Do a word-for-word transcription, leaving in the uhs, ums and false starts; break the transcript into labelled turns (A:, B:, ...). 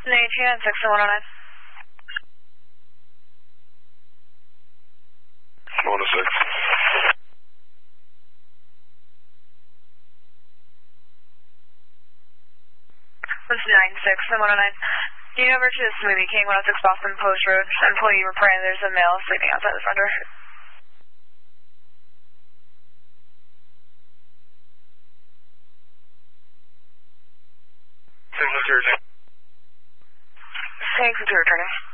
A: Nate, two nine six and one oh nine.
B: one oh six.
A: This is nine six and one oh nine. You know over to the Smoothie King, one oh six Boston Post Road. Employee reporting there's a male sleeping outside the front door.
B: Thanks for returning.
A: Thanks for returning.